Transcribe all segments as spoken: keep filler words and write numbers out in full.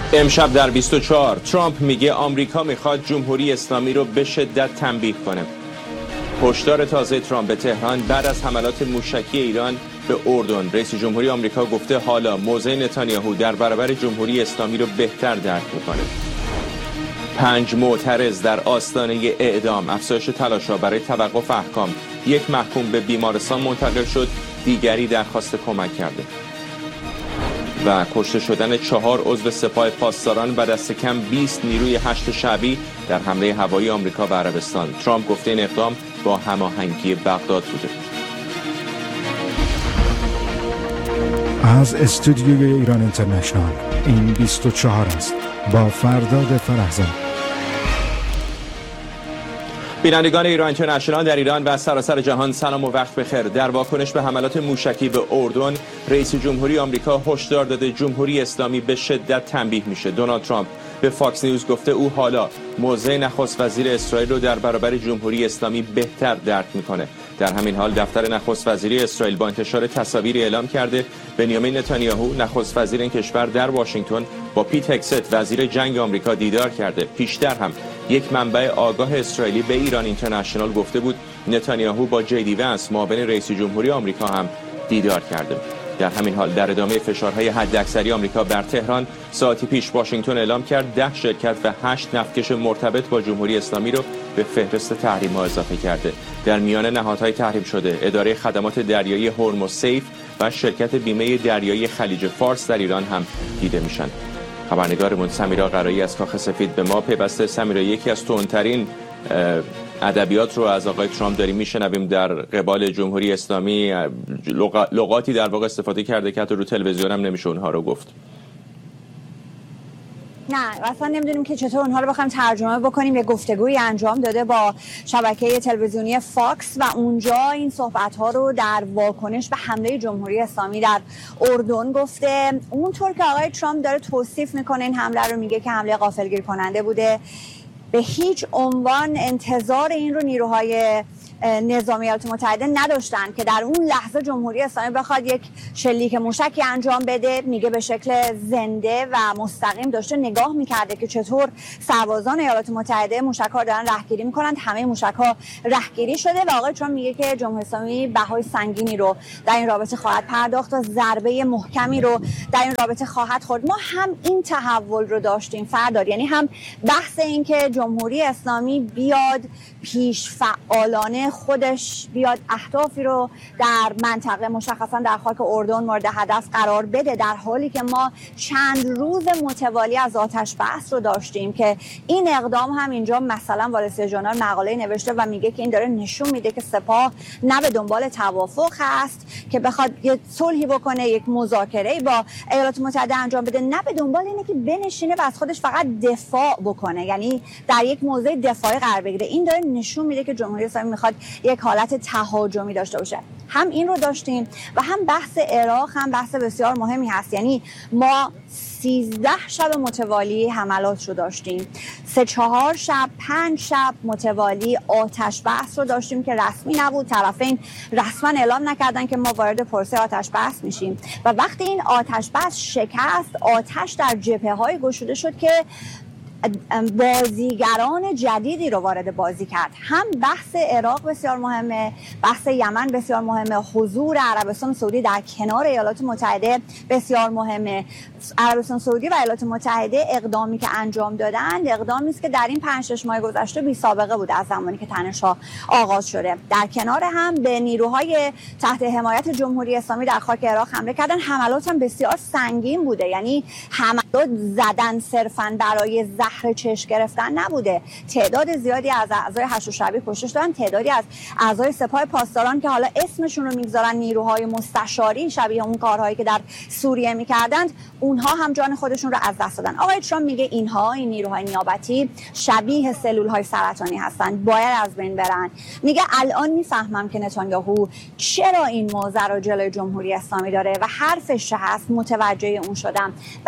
امشب در بیست و چهار ترامپ میگه آمریکا میخواد جمهوری اسلامی رو به شدت تنبیه کنه. هشدار تازه ترامپ به تهران بعد از حملات موشکی ایران به اردن. رئیس جمهوری آمریکا گفته حالا موضع نتانیاهو در برابر جمهوری اسلامی رو بهتر درک میکنه. پنج معترض در آستانه اعدام. افزایش تلاش‌ها برای توقف احکام. یک محکوم به بیمارستان منتقل شد، دیگری درخواست کمک کرده. و کشته شدن چهار عضو سپاه پاسداران و دست کم بیست نیروی هشت شعبی در حمله هوایی آمریکا به عربستان. ترامپ گفته این اقدام با هماهنگی بغداد بوده. از استودیوی ایران اینترنشنال این بیست و چهار است با فرداد فرحزاد. بینندگان ایران اینترنشنال در ایران و سراسر جهان سلام و وقت بخیر. در واکنش به حملات موشکی به اردن، رئیس جمهوری آمریکا هشدار داده جمهوری اسلامی به شدت تنبیه میشه. دونالد ترامپ به فاکس نیوز گفته او حالا موضع نخست وزیر اسرائیل رو در برابر جمهوری اسلامی بهتر درک میکنه. در همین حال دفتر نخست وزیری اسرائیل با انتشار تصاویری اعلام کرده بنیامین نتانیاهو نخست وزیر این کشور در واشنگتن با پیت هگست وزیر جنگ آمریکا دیدار کرده. پیشتر هم یک منبع آگاه اسرائیلی به ایران اینترنشنال گفته بود نتانیاهو با جی دی ونس معاون رئیس جمهوری آمریکا هم دیدار کرده. در همین حال در ادامه فشارهای حداکثری آمریکا بر تهران، ساعتی پیش واشنگتن اعلام کرد ده شرکت و هشت نفتکش مرتبط با جمهوری اسلامی رو به فهرست تحریم‌ها اضافه کرده. در میان نهادهای تحریم شده اداره خدمات دریایی هرمز سیف و شرکت بیمه دریایی خلیج فارس در ایران هم دیده میشن. خبرنگارمون سمیرا قرایی از کاخ سفید به ما پیوسته. سمیرا، یکی از تندترین ادبیات رو از آقای ترامپ داریم میشنویم در قبال جمهوری اسلامی. لغاتی در واقع استفاده کرده که حتی رو تلویزیون هم نمیشه اونها رو گفت. نه اصلا نمیدونیم که چطور اونها رو بخوایم ترجمه بکنیم. یه گفتگویی انجام داده با شبکه تلویزیونی فاکس و اونجا این صحبت‌ها رو در واکنش به حمله جمهوری اسلامی در اردن گفته. اونطور که آقای ترامپ داره توصیف میکنه این حمله رو، میگه که حمله غافلگیر کننده بوده. به هیچ عنوان انتظار این رو نیروهای نظامی ایالات متحده نداشتن که در اون لحظه جمهوری اسلامی بخواد یک شلیک موشکی انجام بده. میگه به شکل زنده و مستقیم داشته نگاه میکرده که چطور سربازان ایالات متحده موشک‌ها دارن رهگیری میکنند. همه موشک‌ها رهگیری شده و آقای ترامپ میگه که جمهوری اسلامی بهای سنگینی رو در این رابطه خواهد پرداخت و ضربه محکمی رو در این رابطه خواهد خورد. ما هم این تحول رو داشتیم فرداد، یعنی هم بحث این که جمهوری اسلامی بیاد پیش فعالانه خودش بیاد اهدافی رو در منطقه مشخصا در خاک اردن مورد هدف قرار بده، در حالی که ما چند روز متوالی از آتش بس رو داشتیم که این اقدام هم اینجا مثلا والسی ژورنال مقاله نوشته و میگه که این داره نشون میده که سپاه نه به دنبال توافق هست که بخواد یه صلحی بکنه، یک مذاکره با ایالات متحده انجام بده، نه به دنبال اینه که بنشینه و از خودش فقط دفاع بکنه، یعنی در یک موضع دفاعی قرار بگیره. این داره نشون میده که جمهوری اسلامی میخواد یک حالت تهاجمی داشته باشه. هم این رو داشتیم و هم بحث عراق هم بحث بسیار مهمی هست. یعنی ما سیزده شب متوالی حملات رو داشتیم، سه چهار شب پنج شب متوالی آتش بس رو داشتیم که رسمی نبود. طرفین رسما اعلام نکردن که ما وارد پروسه آتش بس میشیم و وقتی این آتش بس شکست، آتش در جبهه‌های گشوده شد که بازیگران جدیدی رو وارد بازی کرد. هم بحث عراق بسیار مهمه، بحث یمن بسیار مهمه، حضور عربستان سعودی در کنار ایالات متحده بسیار مهمه. عربستان سعودی و ایالات متحده اقدامی که انجام دادند اقدامی است که در این پنج شش ماه گذشته بی سابقه بود از زمانی که تنش‌ها آغاز شده. در کنار هم به نیروهای تحت حمایت جمهوری اسلامی در خاک عراق حمله کردن. حملات هم بسیار سنگین بوده، یعنی حملات زدن صرفاً برای زهر چشم گرفتن نبوده. تعداد زیادی از اعضای هشت شعبی کشته شدن، تعدادی از اعضای سپاه پاسداران که حالا اسمشون رو میگذارن نیروهای مستشاری شبیه اون کارهایی که در سوریه میکردند، اونها هم جان خودشون رو از دست دادن. آقای ترامپ میگه اینها این نیروهای نیابتی شبیه سلولهای سرطانی هستن، باید از بین برن. میگه الان میفهمم که نتانیاهو چرا این موضوع رو جلوی جمهوری اسلامی داره و حرفش هست، متوجه اون شدم. ولی همه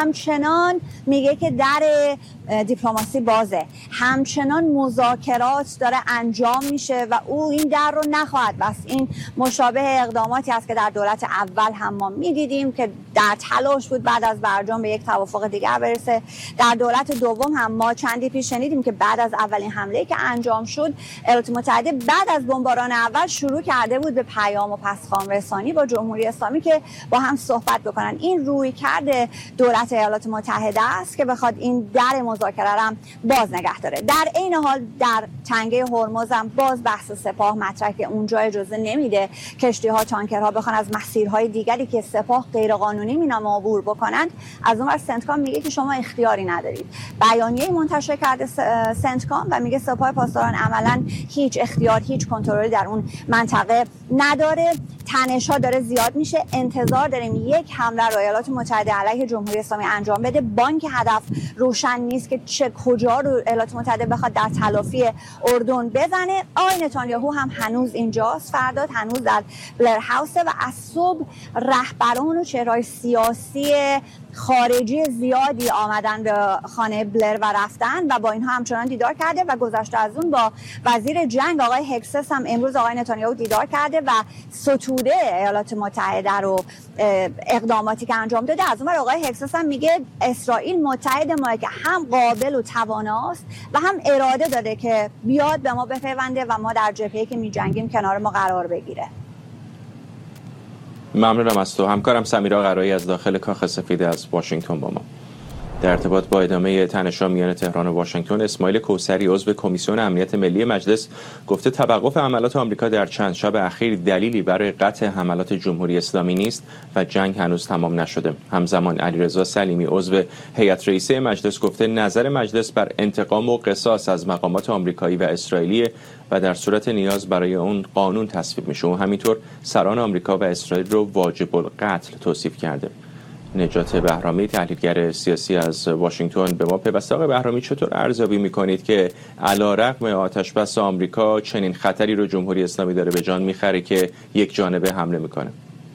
همچنان میگه که در دیپلماسی بازه، همچنان مذاکرات داره انجام میشه و او این در رو نخواهد بست. این مشابه اقداماتی است که در دولت اول هم ما میدیدیم که در تلاش بود بعد از برجام به یک توافق دیگر برسه. در دولت دوم هم ما چندی پیش شنیدیم که بعد از اولین حمله‌ای که انجام شد، ایالات متحده بعد از بمباران اول شروع کرده بود به پیام و پسخوان رسانی با جمهوری اسلامی که با هم صحبت بکنن. این روی کرده دولت ایالات متحده است که بخواد این در مذاکره را باز نگه داره. در این حال در تنگه هرمز هم باز بحث سپاه مطرحه که اونجا اجازه نمیده کشتی‌ها، تانکرها بخوان از مسیرهای دیگری که سپاه غیر قانونی مینامه عبور بکنند. از اون ور سنتکام میگه که شما اختیاری ندارید. بیانیه منتشر کرده سنتکام و میگه سپاه پاسداران عملاً هیچ اختیار، هیچ کنترلی در اون منطقه نداره. تنش‌ها داره زیاد میشه. انتظار داریم یک حمله رو ایالات متحده علیه جمهوری اسلامی انجام بده. بانک هدف روشن نیست که چه کجا رو ایالات متحده بخواد در تلافی اردن بزنه. آقای نتانیاهو هم هنوز اینجاست، فرداد هنوز در بلر هاوسه و از صبح رهبران و چهره‌های سیاسی خارجی زیادی آمدن به خانه بلر و رفتن و با اینها همچنان دیدار کرده و گذشته از اون با وزیر جنگ آقای هکسس هم امروز آقای نتانیاهو دیدار کرده و ستوده ایالات متحده رو اقداماتی که انجام داده. از اون آقای هکسس هم میگه اسرائیل متحد ما که هم قابل و تواناست و هم اراده داره که بیاد به ما بپیونده و ما در جبهه‌ای که می‌جنگیم کنار ما قرار بگیره. ممنونم از تو. همکارم سمیرا قرایی از داخل کاخ سفید از واشنگتن با ما. در ارتباط با ادامه تنش‌ها میان تهران و واشنگتن، اسماعیل کوثری عضو کمیسیون امنیت ملی مجلس گفته توقف حملات آمریکا در چند شب اخیر دلیلی برای قطع حملات جمهوری اسلامی نیست و جنگ هنوز تمام نشده. همزمان علیرضا سلیمی عضو هیئت رئیسه مجلس گفته نظر مجلس بر انتقام و قصاص از مقامات آمریکایی و اسرائیلی و در صورت نیاز برای اون قانون تصویب میشه و همینطور سران آمریکا و اسرائیل رو واجب القتل توصیف کرده. نجات بهرامی تحلیلگر سیاسی از واشنگتن به ما پیوسته. آقای بهرامی، چطور ارزیابی میکنید که علیرغم آتشبس آمریکا چنین خطری رو جمهوری اسلامی داره به جان میخره که یک جانبه حمله میکنه؟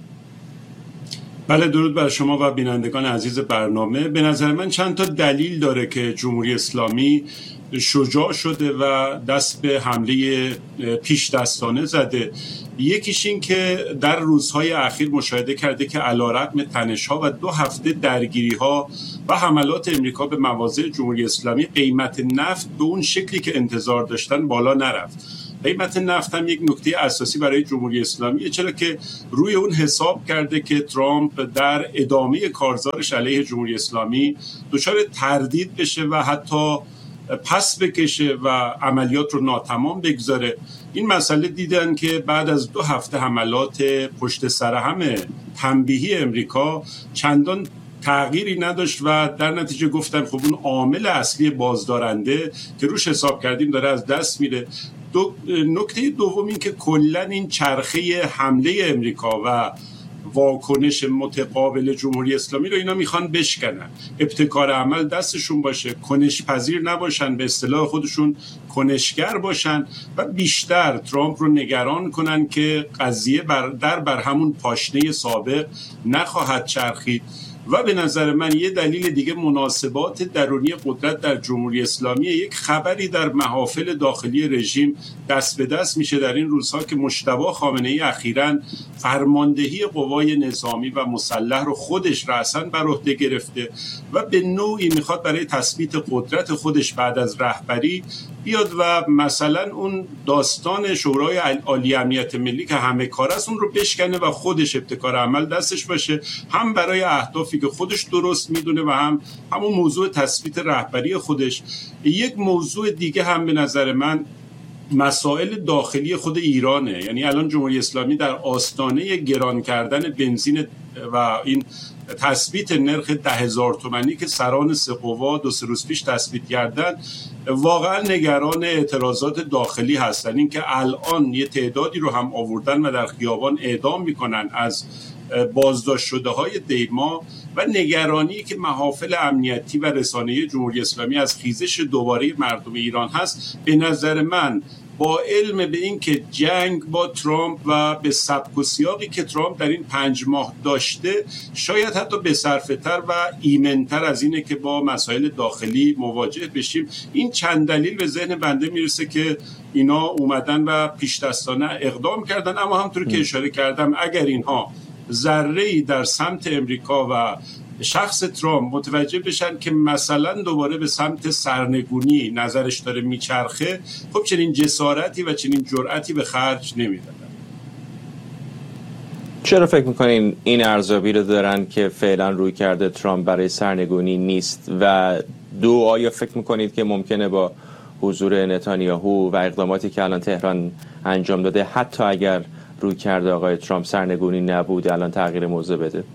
بله، درود بر شما و بینندگان عزیز برنامه. به نظر من چند تا دلیل داره که جمهوری اسلامی شجاع شده و دست به حمله پیش دستانه زده. یکیش این که در روزهای اخیر مشاهده کرده که علیرغم تنش‌ها و دو هفته درگیری‌ها و حملات امریکا به مواضع جمهوری اسلامی، قیمت نفت به اون شکلی که انتظار داشتن بالا نرفت. قیمت نفت هم یک نکته اساسی برای جمهوری اسلامیه، چرا که روی اون حساب کرده که ترامپ در ادامه کارزارش علیه جمهوری اسلامی دچار تردید بشه و حتی پس بکشه و عملیات رو ناتمام بگذاره. این مسئله دیدن که بعد از دو هفته حملات پشت سر هم تنبیهی امریکا چندان تغییری نداشت و در نتیجه گفتن خب اون عامل اصلی بازدارنده که روش حساب کردیم داره از دست میره. دو نکته دوم این که کلا این چرخه حمله امریکا و واکنش متقابل جمهوری اسلامی رو اینا میخوان بشکنن، ابتکار عمل دستشون باشه، کنش پذیر نباشن، به اصطلاح خودشون کنشگر باشن و بیشتر ترامپ رو نگران کنن که قضیه بر در بر همون پاشنه سابق نخواهد چرخید. و به نظر من یه دلیل دیگه مناسبات درونی قدرت در جمهوری اسلامی. یک خبری در محافل داخلی رژیم دست به دست میشه در این روزها که مجتبی خامنه‌ای اخیراً فرماندهی قوای نظامی و مسلح رو خودش رأساً بر عهده گرفته و به نوعی میخواد برای تثبیت قدرت خودش بعد از رهبری بیاد و مثلا اون داستان شورای عالی امنیت ملی که همه کار است اون رو بشکنه و خودش ابتکار عمل دستش باشه، هم برای اهدافی که خودش درست میدونه و هم همون موضوع تثبیت رهبری خودش. یک موضوع دیگه هم به نظر من مسائل داخلی خود ایرانه. یعنی الان جمهوری اسلامی در آستانه گران کردن بنزین و این تثبیت نرخ ده هزار تومانی که سران سه قوا دو سه روز پیش تثبیت کردن، واقعا نگران اعتراضات داخلی هستن. این که الان یه تعدادی رو هم آوردن و در خیابان اعدام میکنن از بازداشت شده های دیما و نگرانی که محافل امنیتی و رسانه‌ای جمهوری اسلامی از خیزش دوباره مردم ایران هست. به نظر من با علم به این که جنگ با ترامپ و به سبک و سیاقی که ترامپ در این پنج ماه داشته شاید حتی بصرفه‌تر و ایمن‌تر از اینه که با مسائل داخلی مواجه بشیم. این چند دلیل به ذهن بنده میرسه که اینا اومدن و پیش دستانه اقدام کردن. اما همونطور که اشاره کردم اگر اینها ذره‌ای در سمت امریکا و شخص ترامپ متوجه بشن که مثلا دوباره به سمت سرنگونی نظرش داره میچرخه، خب چنین جسارتی و چنین جرأتی به خرج نمیدن. چرا فکر میکنین این ارزیابی رو دارن که فعلا روی کرده ترامپ برای سرنگونی نیست؟ و دو، آیا فکر میکنید که ممکنه با حضور نتانیاهو و اقداماتی که الان تهران انجام داده حتی اگر روی کرده آقای ترامپ سرنگونی نبود الان تغییر موضع بده؟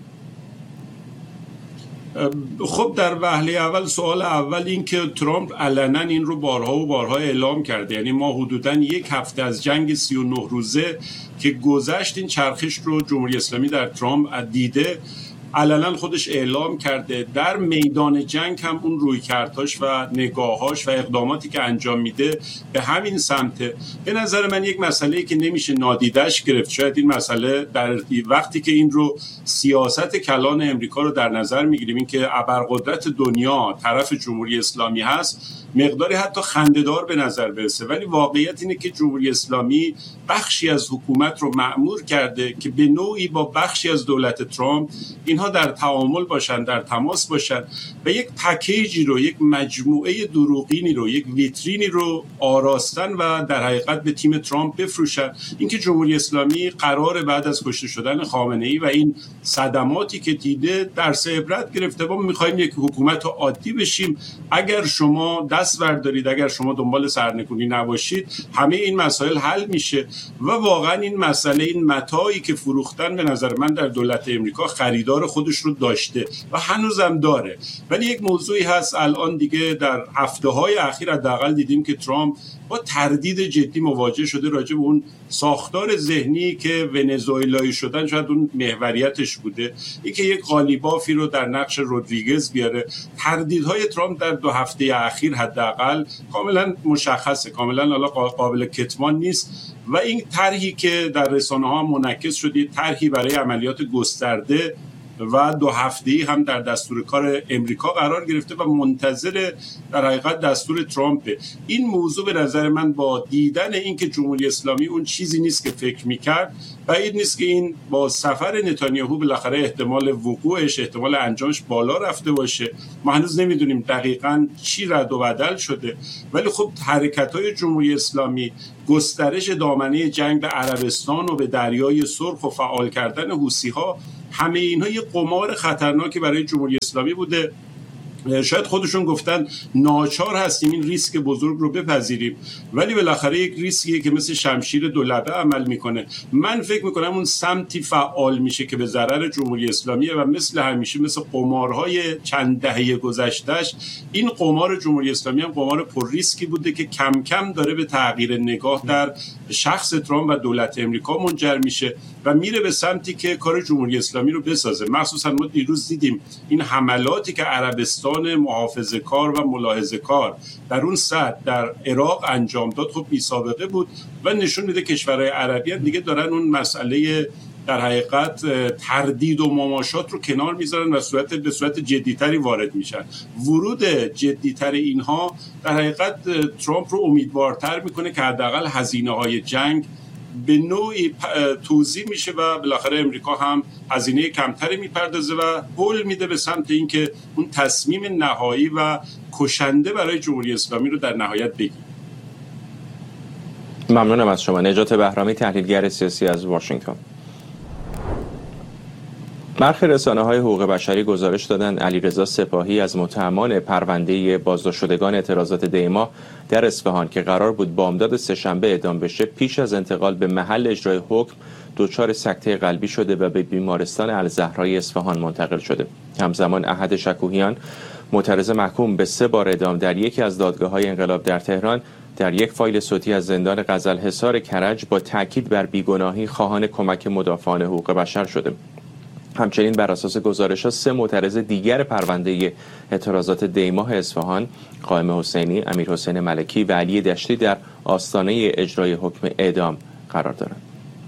خب در وهله اول سوال اول این که ترامپ علنا این رو بارها و بارها اعلام کرده، یعنی ما حدوداً یک هفته از جنگ سی و نه روزه که گذشت این چرخش رو جمهوری اسلامی در ترامپ دیده، علنا خودش اعلام کرده. در میدان جنگ هم اون رویکردهاش و نگاهاش و اقداماتی که انجام میده به همین سمته. به نظر من یک مسئله‌ای که نمیشه نادیدش گرفت. شاید این مسئله در وقتی که این رو سیاست کلان امریکا رو در نظر میگیریم، این که ابرقدرت دنیا طرف جمهوری اسلامی هست، مقداری حتی خنده‌دار به نظر برسه، ولی واقعیت اینه که جمهوری اسلامی بخشی از حکومت رو مأمور کرده که به نوعی با بخشی از دولت ترامپ اینها در تعامل باشن، در تماس باشن و یک پکیجی رو، یک مجموعه دروغینی رو، یک ویترینی رو آراستن و در حقیقت به تیم ترامپ بفروشن. اینکه جمهوری اسلامی قرار بعد از کشته شدن خامنه‌ای و این صدماتی که دیده درس عبرت گرفته. ما می‌خوایم یک حکومت عادی بشیم، اگر شما دست بردارید، اگر شما دنبال سرنگونی نباشید، همه این مسائل حل میشه. و واقعا این مسئله، این متاعی که فروختن به نظر من در دولت امریکا خریدار خودش رو داشته و هنوزم داره. ولی یک موضوعی هست الان دیگه در هفته‌های اخیر حداقل دیدیم که ترامپ با تردید جدی مواجه شده راجع به اون ساختار ذهنی که ونزوئلایی شدن شاید اون محوریتش بوده، این که یک قالیبافی رو در نقش رودریگز بیاره. تردیدهای ترامپ در دو هفته اخیر حداقل کاملا مشخصه، کاملا حالا قابل کتمان نیست و این طرحی که در رسانه‌ها منعکس شده، طرحی برای عملیات گسترده و دو هفته‌ای هم در دستور کار امریکا قرار گرفته و منتظر در حقیقت دستور ترامپ. این موضوع به نظر من با دیدن این که جمهوری اسلامی اون چیزی نیست که فکر می‌کرد، بعید نیست که این با سفر نتانیاهو بالاخره احتمال وقوعش، احتمال انجامش بالا رفته باشه. ما هنوز نمیدونیم دقیقاً چی رد و بدل شده، ولی خب حرکت‌های جمهوری اسلامی، گسترش دامنه جنگ به عربستان و به دریای سرخ و فعال کردن حوثی‌ها، همه اینها یه قمار خطرناکی برای جمهوری اسلامی بوده. شاید خودشون گفتن ناچار هستیم این ریسک بزرگ رو بپذیریم، ولی بالاخره یک ریسکیه که مثل شمشیر دولبه عمل میکنه. من فکر میکنم اون سمتی فعال میشه که به ضرر جمهوری اسلامیه و مثل همیشه، مثل قمارهای چند دهه گذشتهش، این قمار جمهوری اسلامی هم قمار پر ریسکی بوده که کم کم داره به تغییر نگاه در شخص ترامپ و دولت امریکا منجر میشه و میره به سمتی که کار جمهوری اسلامی رو بسازه. مخصوصا ما دیروز دیدیم این حملاتی که عربستان محافظه‌کار و ملاحظه‌کار در اون سطح در عراق انجام داد، خب بی سابقه بود و نشون میده کشورهای عربی دیگه دارن اون مسئله در حقیقت تردید و مماشات رو کنار میذارن و صورت به صورت جدیتری وارد میشن. ورود جدیتر اینها در حقیقت ترامپ رو امیدوارتر میکنه که حداقل هزینه‌های جنگ به نوعی توزیع میشه و بالاخره امریکا هم هزینه کمتری میپردازه و قول میده به سمت اینکه اون تصمیم نهایی و کشنده برای جمهوری اسلامی رو در نهایت بگیره. ممنونم از شما. نجات بهرامی، تحلیلگر سیاسی از واشنگتن. برخی رسانه‌های حقوق بشری گزارش دادند علیرضا سپاهی از متهمان پرونده بازداشت شدگان اعتراضات دی ماه در اصفهان که قرار بود بامداد سه‌شنبه اعدام بشه، پیش از انتقال به محل اجرای حکم دچار سکته قلبی شده و به بیمارستان الزهرای اصفهان منتقل شده. همزمان احد شکوهیان، معترض محکوم به سه بار اعدام در یکی از دادگاه‌های انقلاب در تهران، در یک فایل صوتی از زندان غزل‌حصار کرج با تاکید بر بیگناهی خواهان کمک مدافعان حقوق بشر شده. همچنین بر اساس گزارش‌ها سه معترض دیگر پرونده اعتراضات دیماه اصفهان، قائم حسینی، امیر حسین ملکی و علی دشتی در آستانه اجرای حکم اعدام قرار دارند.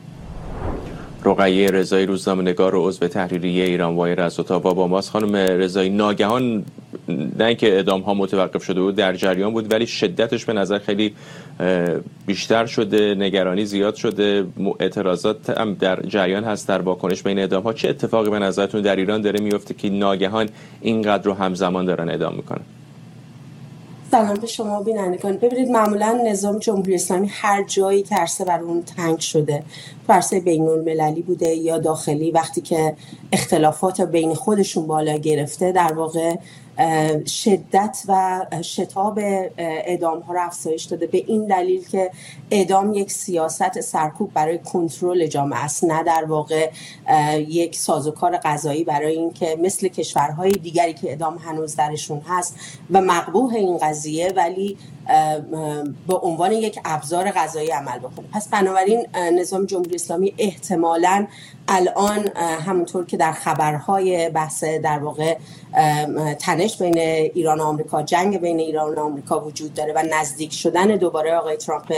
رقیه رضایی روزنامه‌نگار و عضو تحریریه ایران وایر از اتاوا با ماست. خانم رضایی، ناگهان نه اینکه اعدام ها متوقف شده بود، در جریان بود، ولی شدتش به نظر خیلی بیشتر شده، نگرانی زیاد شده، اعتراضات هم در جریان هست در واکنش بین اعدام ها. چه اتفاقی به نظرتون در ایران داره میفته که ناگهان اینقدر رو همزمان دارن اعدام میکنن؟ سلام به شما بینندگان. ببینید، معمولا نظام جمهوری اسلامی هر جایی که عرصه بر اون تنگ شده، تو عرصه بین المللی بوده یا داخلی، وقتی که اختلافات بین خودشون بالا گرفته، در واقع شدت و شتاب اعدام ها رو افزایش داده، به این دلیل که اعدام یک سیاست سرکوب برای کنترل جامعه است، نه در واقع یک سازوکار قضایی برای این که مثل کشورهای دیگری که اعدام هنوز درشون هست و مقبوح این قضیه، ولی به عنوان یک ابزار قضایی عمل بکنه. پس بنابراین نظام جمهوری اسلامی احتمالاً الان همونطور که در خبرهای بحث در واقع تنش بین ایران و آمریکا، جنگ بین ایران و آمریکا وجود داره و نزدیک شدن دوباره آقای ترامپ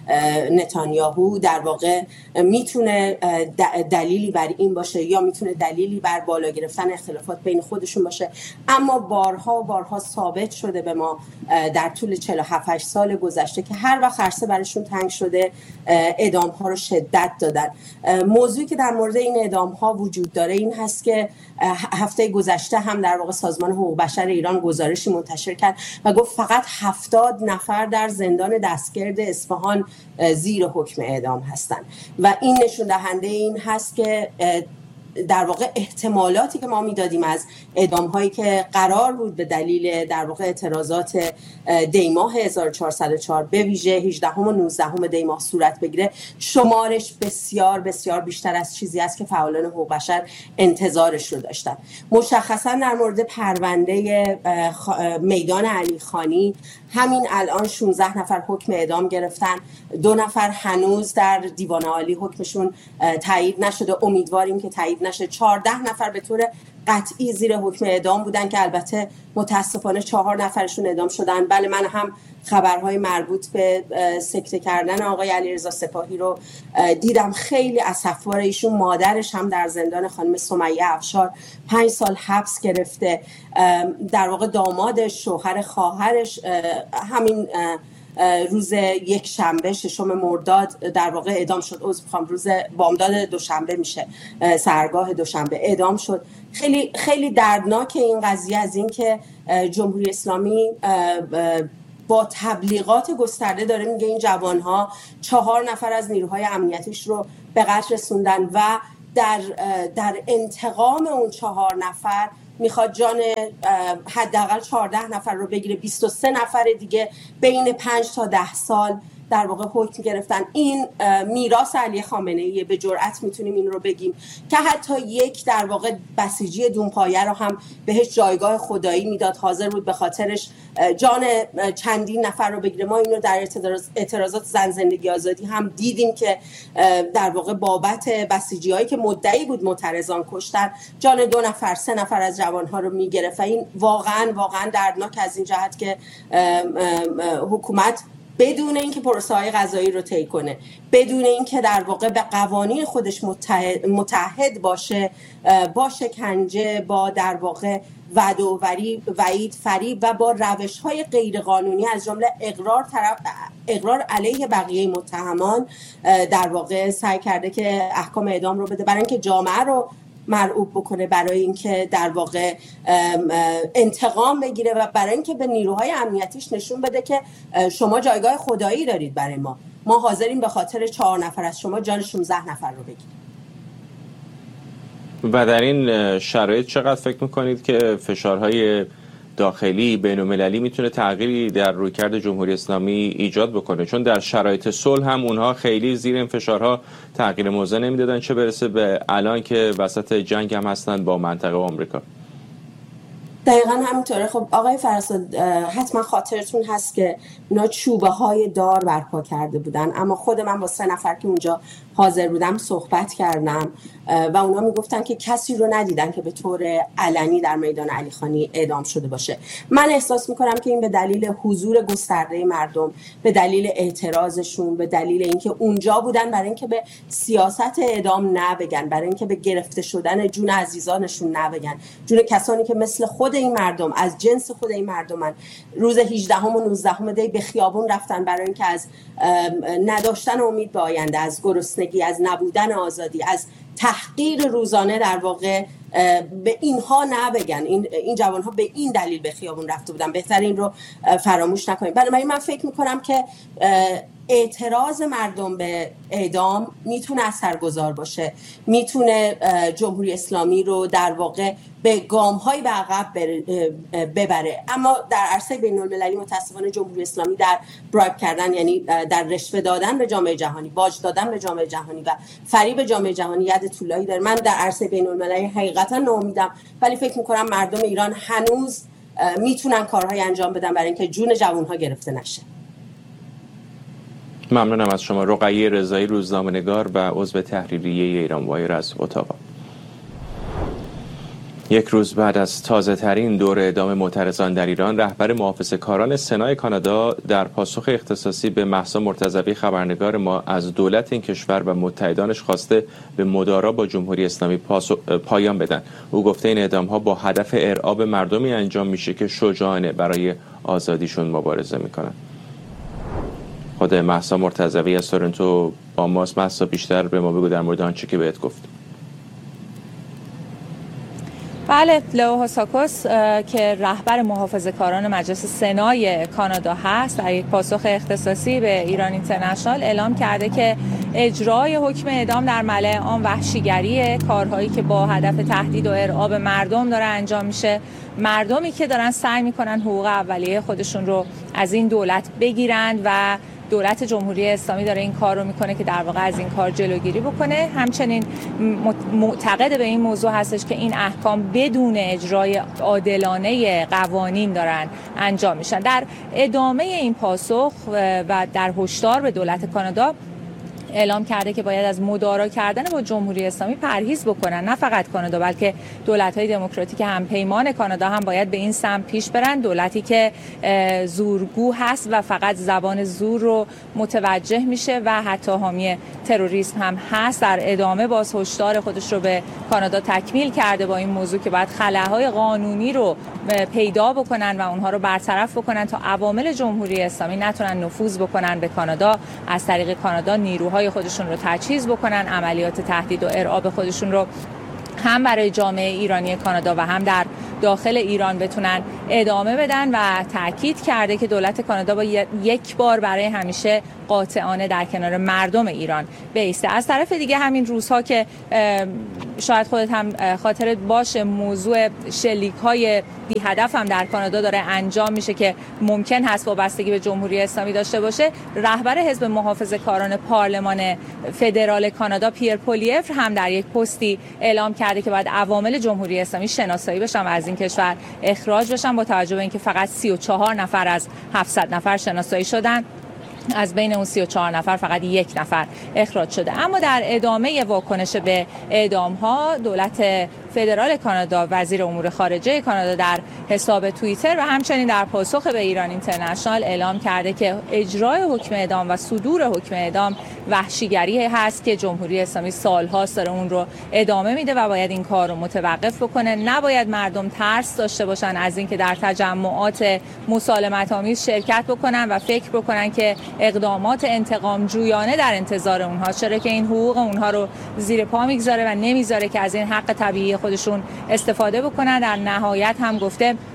نتانیاهو در واقع میتونه دلیلی بر این باشه یا میتونه دلیلی بر بالا گرفتن اختلافات بین خودشون باشه. اما بارها و بارها ثابت شده به ما در طول چهل و هفت سال گذشته که هر وقت عرصه برشون تنگ شده اعدام ها رو شدت دادن. موضوعی که در مورد این اعدام ها وجود داره این هست که هفته گذشته هم در واقع سازمان حقوق بشر ایران گزارشی منتشر کرد و گفت فقط هفتاد نفر در زندان دستگرد اصفهان زیر حکم اعدام هستند و این نشون دهنده این هست که در واقع احتمالاتی که ما میدادیم از اعدام هایی که قرار بود به دلیل در واقع اعتراضات دیماه هزار و چهارصد و چهار به ویژه هجدهم و نوزدهم دیماه صورت بگیره، شمارش بسیار بسیار بیشتر از چیزی است که فعالان حقوق بشر انتظارش رو داشتن. مشخصا در مورد پرونده میدان علی خانی همین الان شانزده نفر حکم اعدام گرفتن، دو نفر هنوز در دیوان عالی حکمشون تایید نشده، امیدواریم که تایید نشه. چهارده نفر به طور قطعی زیر حکم اعدام بودن که البته متاسفانه چهار نفرشون اعدام شدن. بله، من هم خبرهای مربوط به سکته کردن آقای علیرضا سپاهی رو دیدم، خیلی اسفبار. ایشون مادرش هم در زندان، خانم سمیه افشار، پنج سال حبس گرفته. در واقع دامادش، شوهر خواهرش همین روز یک شنبه ششم مرداد در واقع اعدام شد. عذر میخوام، روز بامداد دوشنبه میشه، سحرگاه دوشنبه اعدام شد. خیلی خیلی دردناک این قضیه از این که جمهوری اسلامی با تبلیغات گسترده داره میگه این جوانها چهار نفر از نیروهای امنیتیش رو به قتل رسوندن و در در انتقام اون چهار نفر میخواد جان حداقل چهارده نفر رو بگیره. بیست و سه نفر دیگه بین پنج تا ده سال در واقع حکم گرفتن. این میراث علی خامنه ایه، به جرئت میتونیم این رو بگیم که حتی یک در واقع بسیجی دونپایه رو هم بهش جایگاه خدایی میداد، حاضر بود به خاطرش جان چندین نفر رو بگیره. ما اینو در اعتراضات زن زندگی آزادی هم دیدیم که در واقع بابت بسیجی هایی که مدعی بود معترضان کشتن، جان دو نفر سه نفر از جوانها رو میگرفت. و این واقعا واقعا دردناک از این جهت که حکومت بدون اینکه پروسه‌های قضایی رو طی کنه، بدون اینکه در واقع به قوانین خودش متحد, متحد باشه، با شکنجه، با در واقع وعده و وعید فریب و با روش‌های غیرقانونی از جمله اقرار طرف اقرار علیه بقیه متهمان در واقع سعی کرده که احکام اعدام رو بده برای اینکه جامعه رو مرعوب بکنه، برای اینکه در واقع انتقام بگیره و برای اینکه به نیروهای امنیتیش نشون بده که شما جایگاه خدایی دارید برای ما، ما حاضریم به خاطر چهار نفر از شما جان شانزده نفر رو بگیریم. و در این شرایط چقدر فکر میکنید که فشارهای داخلی بین‌المللی میتونه تغییری در رویکرد جمهوری اسلامی ایجاد بکنه؟ چون در شرایط صلح هم اونها خیلی زیر این فشارها تغییر موضع نمیدادن، چه برسه به الان که وسط جنگ هم هستن با منطقه و آمریکا. دقیقاً همینطوره. خب آقای فرستاد حتما خاطرتون هست که اینا چوبه های دار برپا کرده بودن، اما خود من با سه نفر که اونجا حاضر بودم صحبت کردم و اونا میگفتن که کسی رو ندیدن که به طور علنی در میدان علیخانی اعدام شده باشه. من احساس میکنم که این به دلیل حضور گسترده مردم، به دلیل اعتراضشون، به دلیل اینکه اونجا بودن برای اینکه به سیاست اعدام نبگن، برای اینکه به گرفته شدن جون عزیزانشون نبگن، جون کسانی که مثل خود این مردم، از جنس خود این مردمن، روز هجدهم و نوزدهم دی به خیابون رفتن برای اینکه از نداشتن امید به آینده، از گرسنگی، از نبودن آزادی، از تحقیر روزانه در واقع به اینها نبگن. این این جوانها به این دلیل به خیابون رفته بودن. بهتر این رو فراموش نکنیم. بنابراین من فکر میکنم که اعتراض مردم به اعدام میتونه اثرگذار باشه، میتونه جمهوری اسلامی رو در واقع به گام‌های به عقب ببره. اما در عرصه بین‌المللی متاسفانه جمهوری اسلامی در برایب کردن، یعنی در رشوه دادن به جامعه جهانی، باج دادن به جامعه جهانی و فریب جامعه جهانی ید طولایی داره. من در عرصه بین‌المللی حقیقتا ناامیدم، ولی فکر می‌کنم مردم ایران هنوز میتونن کارهای انجام بدن برای اینکه جون جوان‌ها گرفته نشه. ممنونم از شما. رقیه رضایی، روزنامه‌نگار و عضو تحریریه ایران وایر از اتاوا. یک روز بعد از تازه ترین دور اعدام معترضان در ایران، رهبر محافظه‌کاران سنای کانادا در پاسخ اختصاصی به مهسا مرتضوی خبرنگار ما از دولت این کشور و متحدانش خواسته به مدارا با جمهوری اسلامی پایان بدن. او گفته این اعدام‌ها با هدف ارعاب مردمی انجام میشه که شجاعانه برای آزادیشون مبارزه میکنن. خود مهسا مرتضوی از تورنتو با ماست. مهسا، بیشتر به ما بگو در مورد آنچه که بهت گفت. بله، لئو هوساکوس که رهبر محافظه‌کاران مجلس سنای کانادا هست، در یک پاسخ اختصاصی به ایران اینترنشنال اعلام کرده که اجرای حکم اعدام در ملأ عام وحشیگریه، کارهایی که با هدف تهدید و ارعاب مردم داره انجام میشه، مردمی که دارن سعی میکنن حقوق اولیه خودشون رو از این دولت بگیرند و دولت جمهوری اسلامی داره این کار رو میکنه که در واقع از این کار جلوگیری بکنه. همچنین معتقد به این موضوع هستش که این احکام بدون اجرای عادلانه قوانین دارن انجام میشن. در ادامه این پاسخ و در هشدار به دولت کانادا اعلام کرده که باید از مدارا کردن با جمهوری اسلامی پرهیز بکنن. نه فقط کانادا بلکه دولت‌های دموکراتیک همپیمان کانادا هم باید به این سمت پیش برن. دولتی که زورگو هست و فقط زبان زور رو متوجه میشه و حتی حامی تروریسم هم هست. در ادامه باز هشدار خودش رو به کانادا تکمیل کرده با این موضوع که باید خلاهای قانونی رو پیدا بکنن و اونها رو برطرف بکنن تا عوامل جمهوری اسلامی نتونن نفوذ بکنن به کانادا، از طریق کانادا نیروهای خودشون رو تجهیز بکنن، عملیات تهدید و ارعاب خودشون رو هم برای جامعه ایرانی کانادا و هم در داخل ایران بتونن ادامه بدن و تاکید کرده که دولت کانادا با یک بار برای همیشه قاطعانه در کنار مردم ایران بایسته. از طرف دیگه همین روزها که شاید خودت هم خاطرت باشه موضوع شلیک‌های بی هدف هم در کانادا داره انجام میشه که ممکن هست وابستگی به جمهوری اسلامی داشته باشه، رهبر حزب محافظه‌کاران پارلمان فدرال کانادا پیر پولیفر هم در یک پستی اعلام کرده که باید عوامل جمهوری اسلامی شناسایی بشن و از این کشور اخراج بشن، با توجه به اینکه فقط سی و چهار نفر از هفتصد نفر شناسایی شدن، از بین اون سی و چهار نفر فقط یک نفر اخراج شده. اما در ادامه واکنش به اعدام ها، دولت فدرال کانادا، وزیر امور خارجه کانادا در حساب توییتر و همچنین در پاسخ به ایران اینترنشنال اعلام کرده که اجرای حکم اعدام و صدور حکم اعدام وحشیگری هست که جمهوری اسلامی سال‌هاست داره اون رو ادامه میده و باید این کار رو متوقف بکنه. نباید مردم ترس داشته باشن از اینکه در تجمعات مسالمت‌آمیز شرکت بکنن و فکر بکنن که اقدامات انتقام جویانه در انتظار اونها، چرا که این حقوق اونها رو زیر پا میگذاره و نمیذاره که از این حق طبیعی خودشون استفاده بکنن. در نهایت هم گفته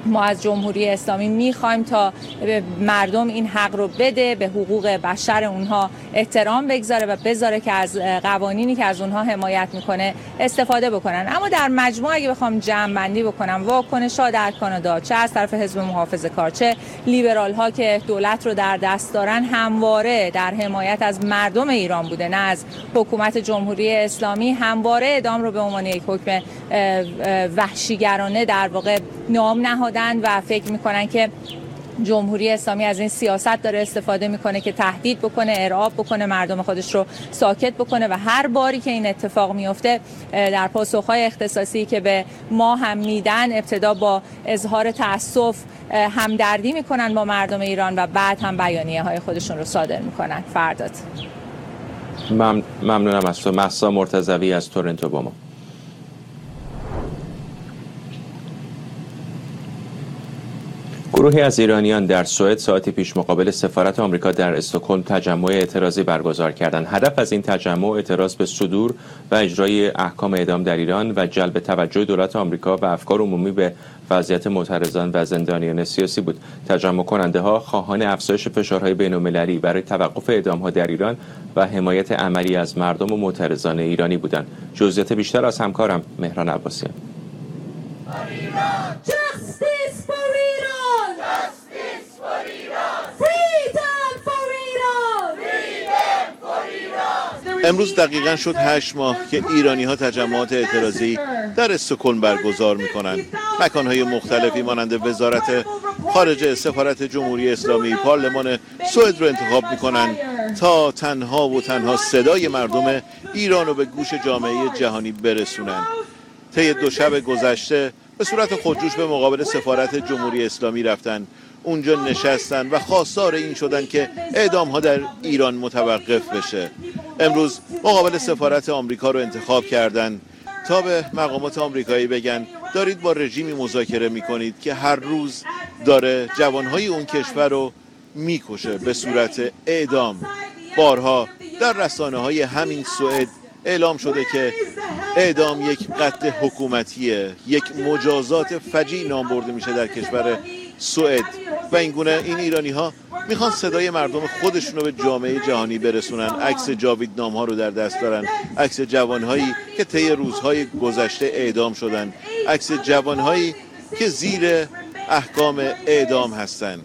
ما از جمهوری اسلامی میخوایم تا مردم این حق رو بده، به حقوق بشر اونها احترام بگذاره و بذاره که از قوانینی که از اونها حمایت میکنه استفاده بکنن. اما در مجموع اگه بخوام جمع بندی بکنم، واکنش‌ها در کانادا چه از طرف حزب محافظه‌کار چه لیبرال ها که دولت رو در دست دارن همواره در حمایت از مردم ایران بوده، نه از حکومت جمهوری اسلامی. همواره اعدام رو به عنوان یک حکم وحشیگرانه در واقع نام نهادن و فکر میکنن که جمهوری اسلامی از این سیاست داره استفاده میکنه که تهدید بکنه، ارعاب بکنه، مردم خودش رو ساکت بکنه و هر باری که این اتفاق میفته در پاسخهای اختصاصی که به ما هم میدن ابتدا با اظهار تأسف همدردی میکنن با مردم ایران و بعد هم بیانیه های خودشون رو صادر میکنن. فرداد ممن... ممنونم از تو. مهسا مرتضوی از تورنتو با ما. گروهی از ایرانیان در سوئد ساعتی پیش مقابل سفارت آمریکا در استکهلم تجمع اعتراضی برگزار کردند. هدف از این تجمع اعتراض به صدور و اجرای احکام اعدام در ایران و جلب توجه دولت آمریکا و افکار عمومی به وضعیت معترضان و زندانیان سیاسی بود. تجمع کننده ها خواهان افزایش فشارهای بین‌المللی برای توقف اعدام ها در ایران و حمایت عملی از مردم و معترضان ایرانی بودند. جزئیات بیشتر از همکارم مهران عباسیان. امروز دقیقاً شد هشت ماه که ایرانی ها تجمعات اعتراضی در استکهلم برگزار می کنند. مکانهای مختلفی مانند وزارت خارجه، سفارت جمهوری اسلامی، پارلمان سوئد رو انتخاب می کنند تا تنها و تنها صدای مردم ایران رو به گوش جامعه جهانی برسونند. طی دو شب گذشته به صورت خودجوش به مقابل سفارت جمهوری اسلامی رفتن، اونجا نشستن و خواستار این شدن که اعدام ها در ایران متوقف بشه. امروز مقابل سفارت آمریکا رو انتخاب کردن تا به مقامات آمریکایی بگن دارید با رژیمی مذاکره میکنید که هر روز داره جوانهای اون کشور رو میکشه به صورت اعدام. بارها در رسانه های همین سوئد اعلام شده که اعدام یک قتل حکومتیه، یک مجازات فجیع نام برده میشه در کشور سوئد و این گونه این ایرانی ها میخوان صدای مردم خودشون رو به جامعه جهانی برسونن. عکس جاویدنام ها رو در دست دارن، عکس جوانهایی که طی روزهای گذشته اعدام شدن، عکس جوانهایی که زیر احکام اعدام هستن.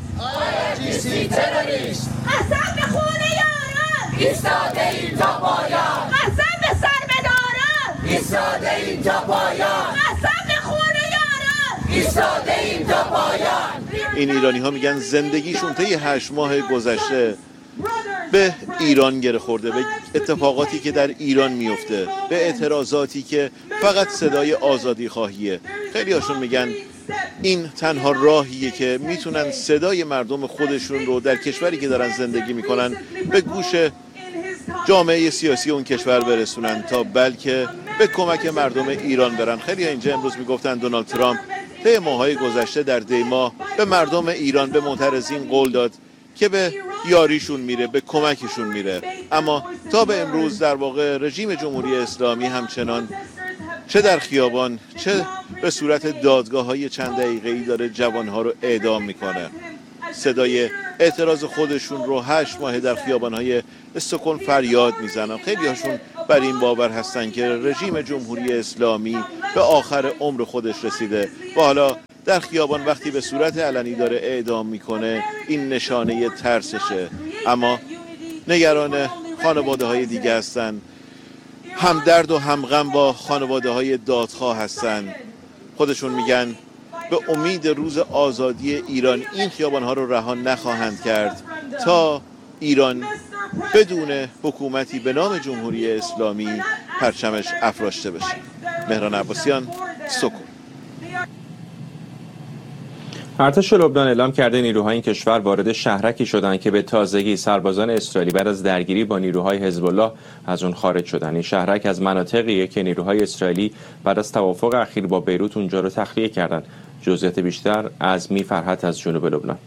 قسم به خون یاران ایستاده ایم تا پایان، قسم به سربداران ایستاده ایم تا پایان، قسم به خون یاران ایستاده ایم تا پایان. این ایرانی ها میگن زندگیشون طی هشت ماه گذشته به ایران گره خورده، به اتفاقاتی که در ایران میفته، به اعتراضاتی که فقط صدای آزادی خواهیه. خیلی هاشون میگن این تنها راهیه که میتونن صدای مردم خودشون رو در کشوری که دارن زندگی میکنن به گوش جامعه سیاسی اون کشور برسونن تا بلکه به کمک مردم ایران برن. خیلی ها اینجا امروز میگفتن دونالد ترامپ طی ماهای گذشته در دی ماه به مردم ایران، به معترضین قول داد که به یاریشون میره، به کمکشون میره، اما تا به امروز در واقع رژیم جمهوری اسلامی همچنان چه در خیابان چه به صورت دادگاه‌های چند دقیقه‌ای داره جوانها رو اعدام میکنه. صدای اعتراض خودشون رو هشت ماه در خیابان‌های استکهلم فریاد میزنن. خیلی هاشون بر این باور هستن که رژیم جمهوری اسلامی به آخر عمر خودش رسیده و حالا در خیابان وقتی به صورت علنی داره اعدام میکنه این نشانه ترسشه. اما نگران خانواده های دیگه هستن، همدرد و همغم با خانواده های دادخواه هستن. خودشون میگن به امید روز آزادی ایران این خیابان ها رو رها نخواهند کرد تا ایران بدون حکومتی به نام جمهوری اسلامی پرچمش افراشته بشه. مهران عباسیان، سکون. ارتش لبنان اعلام کرده نیروهای این کشور وارد شهرکی شدند که به تازگی سربازان اسرائیلی بعد از درگیری با نیروهای حزب الله از اون خارج شدند. این شهرک از مناطقیه که نیروهای اسرائیلی بعد از توافق اخیر با بیروت اونجا رو تخلیه کردند. جزئیات بیشتر از می فرحت از جنوب لبنان.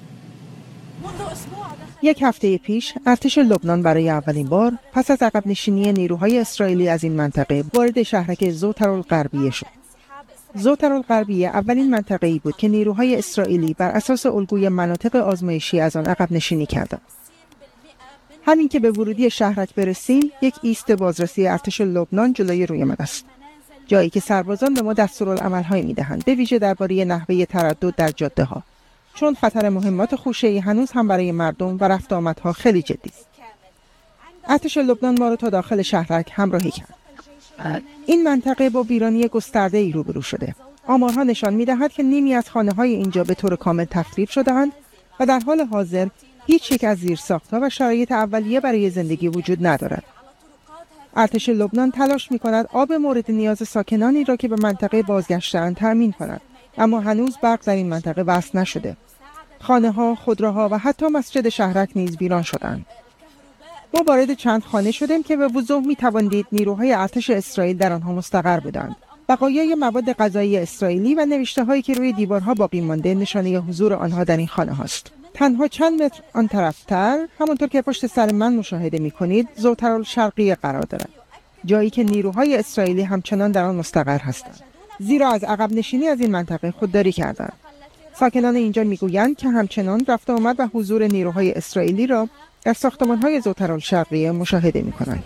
یک هفته پیش ارتش لبنان برای اولین بار پس از عقب نشینی نیروهای اسرائیلی از این منطقه وارد شهرک زوتر الغربیه شد. زوترالغربیه اولین منطقه‌ای بود که نیروهای اسرائیلی بر اساس الگوی مناطق آزمایشی از آن عقب نشینی کردند. همین که به ورودی شهرک برسیم، یک ایست بازرسی ارتش لبنان جلوی روی من است. جایی که سربازان به ما دستورالعمل‌هایی می‌دهند، به ویژه درباره نحوه تردد در جاده‌ها، چون خطر مهمات خوشه‌ای هنوز هم برای مردم و رفت آمدها خیلی جدی است. ارتش لبنان ما را تا داخل شهرک همراهی کرد. این منطقه با ویرانی گسترده‌ای روبرو شده. آمارها نشان می‌دهد که نیمی از خانه‌های اینجا به طور کامل تخریب شده‌اند و در حال حاضر هیچ یک از زیرساخت‌ها و شرایط اولیه برای زندگی وجود ندارد. ارتش لبنان تلاش می‌کند آب مورد نیاز ساکنانی را که به منطقه بازگشته‌اند تأمین کند، اما هنوز برق در این منطقه وصل نشده. خانه‌ها، خودروها و حتی مسجد شهرک نیز ویران شدند. ما وارد چند خانه شدیم که به وضوح می‌توانید نیروهای ارتش اسرائیل در آنها مستقر بودند. بقایای مواد غذایی اسرائیلی و نوشته‌هایی که روی دیوارها باقی مانده نشانه حضور آنها در این خانه هاست. تنها چند متر آن طرفتر، همانطور که پشت سر من مشاهده می‌کنید، زوترالشرقیه قرار دارد. جایی که نیروهای اسرائیلی همچنان در آن مستقر هستند. زیرا از عقب نشینی از این منطقه خودداری کردند. ساکنان اینجا می‌گویند که همچنان رفت آمد و حضور نیروهای اسرائیلی را در ساختمان‌های زوترالشرقیه مشاهده می‌کنند.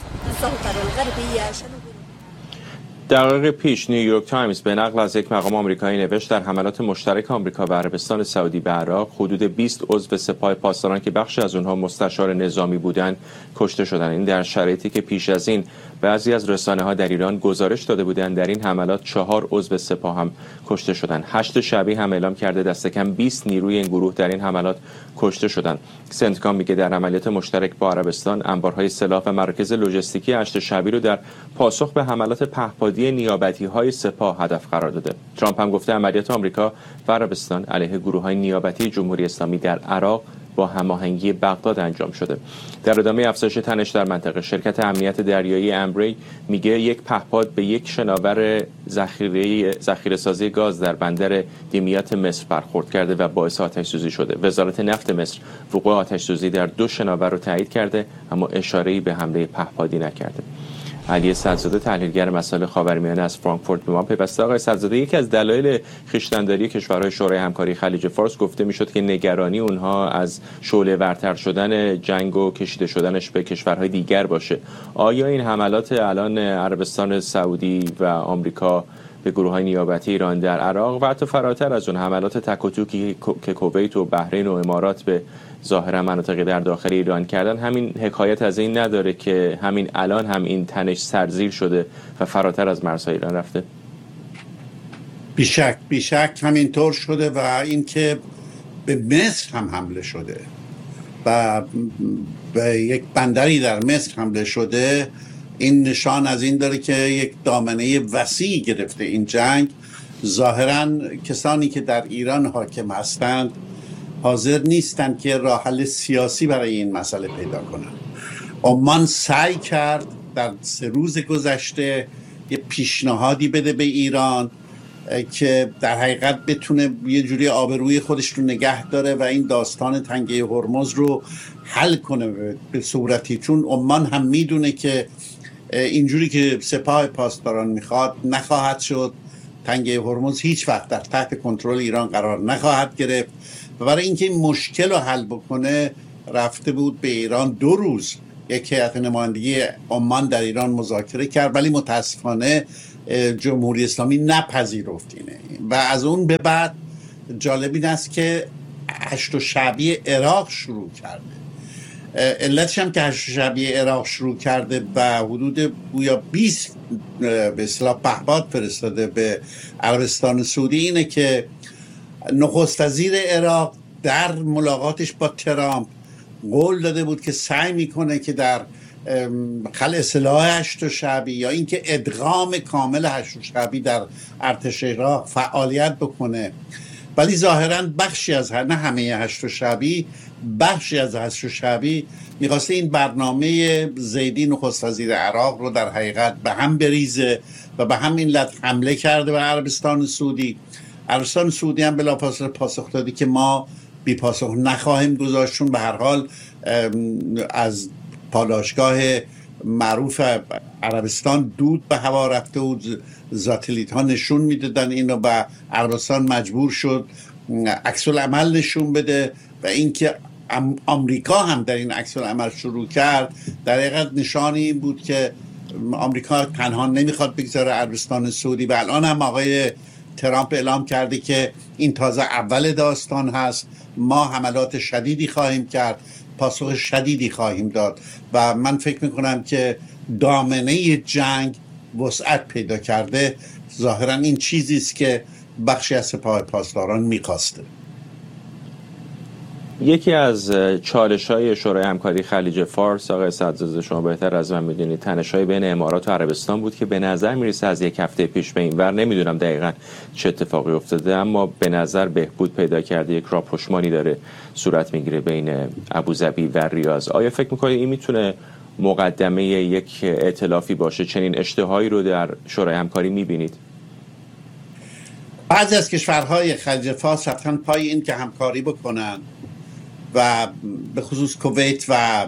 دقایق پیش نیویورک تایمز به نقل از یک مقام آمریکایی نوشت در حملات مشترک آمریکا و عربستان سعودی به عراق حدود بیست عضو سپاه پاسداران که بخشی از آنها مستشار نظامی بودند کشته شدند. این در شرایطی که پیش از این بعضی از رسانه‌ها در ایران گزارش داده بودند در این حملات چهار عضو سپاه هم کشته شدند. هشت شبیه هم اعلام کرده دست کم بیست نیروی این گروه در این حملات کشته شدند. سنتکام میگه در عملیات مشترک با عربستان انبارهای سلاح و مراکز لوجستیکی هشت شبیه رو در پاسخ به حملات پهپادی نیابتی‌های سپاه هدف قرار داده. ترامپ هم گفته عملیات آمریکا و عربستان علیه گروه‌های نیابتی جمهوری اسلامی در عراق با هماهنگی بغداد انجام شده. در ادامه افزایش تنش در منطقه، شرکت امنیت دریایی امبری میگه یک پهپاد به یک شناور ذخیره ذخیره‌سازی گاز در بندر دیمیات مصر برخورد کرده و باعث آتش‌سوزی شده. وزارت نفت مصر وقوع آتش‌سوزی در دو شناور رو تایید کرده اما اشاره‌ای به حمله پهپادی نکرده. علی صدزاده تحلیلگر مسائل خاورمیانه از فرانکفورت به ما پیوسته. آقای صدزاده، یکی از دلایل خویشتن‌داری کشورهای شورای همکاری خلیج فارس گفته میشد که نگرانی اونها از شعله ورتر شدن جنگ و کشیده شدنش به کشورهای دیگر باشه. آیا این حملات الان عربستان سعودی و آمریکا به گروه‌های نیابتی ایران در عراق و حتی فراتر از اون حملات تک و توکی که کویت و بحرین و امارات به ظاهرا مناطق در داخل ایران کردن همین حکایت از این نداره که همین الان هم این تنش سرزیر شده و فراتر از مرزهای ایران رفته؟ بیشک بیشک همینطور شده و اینکه به مصر هم حمله شده و به یک بندری در مصر حمله شده، این نشان از این داره که یک دامنه وسیع گرفته این جنگ. ظاهراً کسانی که در ایران حاکم هستند حاضر نیستند که راه حل سیاسی برای این مسئله پیدا کنند. عمان سعی کرد در سه روز گذشته یه پیشنهادی بده به ایران که در حقیقت بتونه یه جوری آبروی خودش رو نگه داره و این داستان تنگه هرمز رو حل کنه به صورتی، چون عمان هم میدونه که اینجوری که سپاه پاسداران میخواد نخواهد شد. تنگه هرمز هیچ وقت در تحت کنترل ایران قرار نخواهد گرفت و برای اینکه این مشکل رو حل بکنه رفته بود به ایران. دو روز یک هیئت نمایندگی عمان در ایران مذاکره کرد ولی متاسفانه جمهوری اسلامی نپذیرفت اینه. و از اون به بعد جالب این است که هشت شعبی عراق شروع کرده. علتش هم که هشت شعبی عراق شروع کرده و حدود گویا بیست به اصطلاح پهپاد فرستاده به عربستان سعودی اینه که نخست وزیر عراق در ملاقاتش با ترامپ قول داده بود که سعی میکنه که در خلع اصلاح هشت شعبی یا اینکه ادغام کامل هشت شعبی در ارتش عراق فعالیت بکنه، ولی ظاهراً بخشی از نه همه هشت شعبی بخشی از هشت شعبی میخواسته این برنامه زیدی نخست وزیر عراق رو در حقیقت به هم بریزه و به همین علت حمله کرده به عربستان سعودی. عربستان سعودی هم بلافاصله پاسخ دادی که ما بی پاسخ نخواهیم گذاشت، چون به هر حال از پالایشگاه معروف عربستان دود به هوا رفته و ساتلیت ها نشون میدادن اینو و عربستان مجبور شد عکس العمل نشون بده و اینکه آمریکا هم در این عکس العمل شروع کرد در حقیقت نشانی این بود که آمریکا تنها نمیخواد بگذاره عربستان سعودی و الان هم آقای ترامپ اعلام کرده که این تازه اول داستان هست، ما حملات شدیدی خواهیم کرد، پاسخ شدیدی خواهیم داد و من فکر میکنم که دامنه جنگ وسعت پیدا کرده. ظاهرا این چیزی است که بخشی از سپاه پاسداران میخواسته. یکی از چالش‌های شورای همکاری خلیج فارس، آقای صدرزاده شما بهتر از من می‌دونید، تنش‌های بین امارات و عربستان بود که به نظر می‌رسه از یک هفته پیش به این ور، نمیدونم دقیقاً چه اتفاقی افتاده، اما به نظر بهبود پیدا کرده، یک راهپشمانی داره صورت میگیره بین ابوظبی و ریاض. آیا فکر می‌کنید این میتونه مقدمه یک ائتلافی باشه؟ چنین اشتهایی رو در شورای همکاری می‌بینید؟ بعضی از کشورهای خلیج فارس رفتن پای این که همکاری بکنن و به خصوص کویت و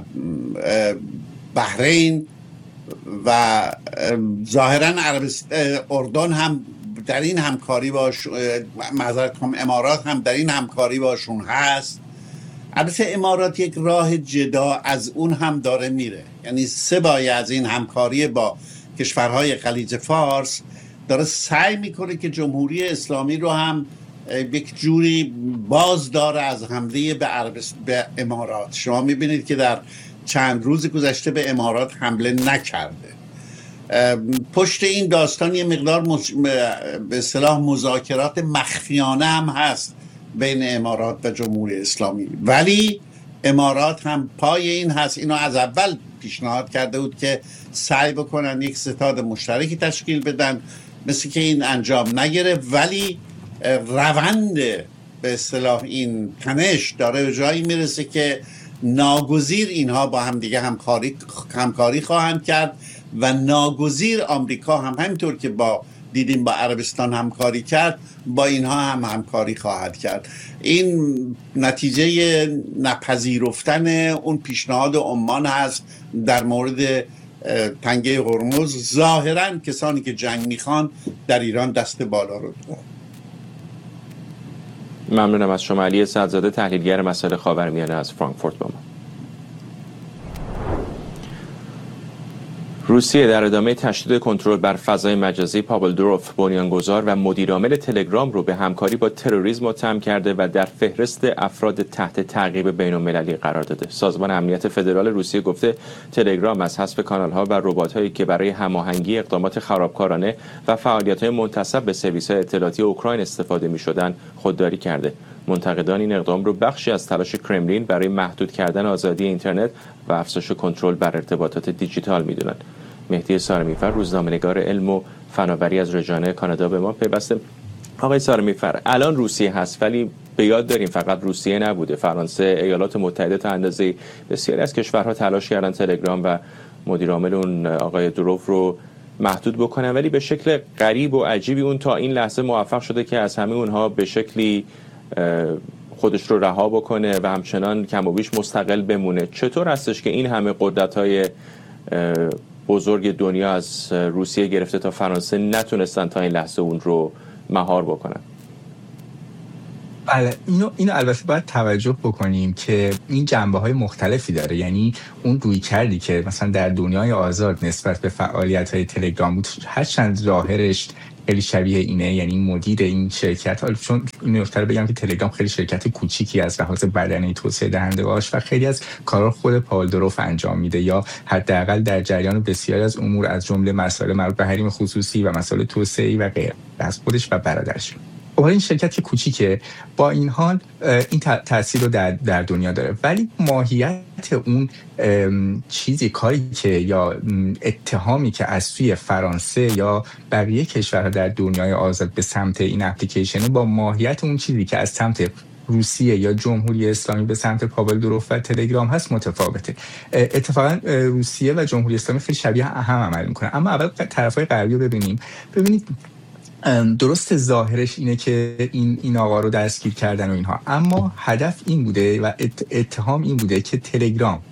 بحرین و ظاهرا اردن هم در این همکاری باش، معذرت کنم امارات هم در این همکاری باشون هست. البته امارات یک راه جدا از اون هم داره میره، یعنی سه بایه از این همکاری با کشورهای خلیج فارس داره سعی میکنه که جمهوری اسلامی رو هم یک جوری باز داره از حمله به, به امارات. شما میبینید که در چند روز گذشته به امارات حمله نکرده. پشت این داستان یه مقدار مز... به اصطلاح مذاکرات مخفیانه هم هست بین امارات و جمهوری اسلامی، ولی امارات هم پای این هست. اینو از اول پیشنهاد کرده بود که سعی بکنن یک ستاد مشترکی تشکیل بدن، مثل که این انجام نگرفت، ولی روند به اصطلاح این تنش داره به جایی میرسه که ناگزیر اینها با هم دیگه همکاری همکاری خواهند کرد و ناگزیر آمریکا هم همینطور که با دیدیم با عربستان همکاری کرد با اینها هم همکاری خواهد کرد. این نتیجه نپذیرفتن اون پیشنهاد عمان هست در مورد تنگه هرمز. ظاهرا کسانی که جنگ میخوان در ایران دست بالا رو دارن. ممنونم از شما. علی صدرزاده، تحلیلگر مسائل خاورمیانه از فرانکفورت با ما. روسیه در ادامه تشدید کنترل بر فضای مجازی پاول دوروف، بنیانگذار و مدیرعامل تلگرام، رو به همکاری با تروریسم متهم کرده و در فهرست افراد تحت تعقیب بین‌المللی قرار داده. سازمان امنیت فدرال روسیه گفته تلگرام از حذف کانال‌ها و ربات‌هایی که برای هماهنگی اقدامات خرابکارانه و فعالیت‌های منتسب به سرویس‌های اطلاعاتی اوکراین استفاده می‌شدند خودداری کرده. منتقدان این اقدام رو بخشی از تلاش کرملین برای محدود کردن آزادی اینترنت و افزایش کنترل بر ارتباطات دیجیتال می‌دونند. مهدی سارمیفر، روزنامه‌نگار علم و فناوری از رژانه کانادا، به ما پیوسته. آقای سارمیفر، الان روسیه هست، ولی به یاد داریم فقط روسیه نبوده، فرانسه، ایالات متحده تا اندازه بسیاری از کشورها تلاش کردن تلگرام و مدیرعامل اون آقای دروف رو محدود بکنن، ولی به شکل غریب و عجیبی اون تا این لحظه موفق شده که از همه اونها به شکلی خودش رو رها بکنه و همچنان کم و بیش مستقل بمونه. چطور هستش که این همه قدرت‌های بزرگ دنیا از روسیه گرفته تا فرانسه نتونستن تا این لحظه اون رو مهار بکنن؟ بله، اینو اینو البته باید توجه بکنیم که این جنبه‌های مختلفی داره. یعنی اون روی کردی که مثلا در دنیای آزاد نسبت به فعالیت‌های تلگرام بود، هرچند ظاهرش خیلی شبیه اینه، یعنی مدیر این شرکت، حالا چون این نکته رو بگم که تلگرام خیلی شرکت کوچیکی از لحاظ بدنه توسعه دهنده‌هاش و خیلی از کارا خود پاول دوروف انجام میده، یا حداقل در جریان بسیاری از امور از جمله مسائل مربوط به حریم خصوصی و مسائل توسعه‌ای و غیره از خودش و برادرش. این شرکت که کوچیکه، با این حال این تاثیر رو در, در دنیا داره، ولی ماهیت اون چیزی کاری که یا اتهامی که از سوی فرانسه یا بقیه کشورها در دنیای آزاد به سمت این اپلیکیشن با ماهیت اون چیزی که از سمت روسیه یا جمهوری اسلامی به سمت پاول دوروف و تلگرام هست متفاوته. اتفاقا روسیه و جمهوری اسلامی خیلی شبیه هم عمل میکنه. اما اول طرفای غربی رو ببینیم. ببینید درست ظاهرش اینه که این این آقا رو دستگیر کردن و اینها، اما هدف این بوده و اتهام این بوده که تلگرام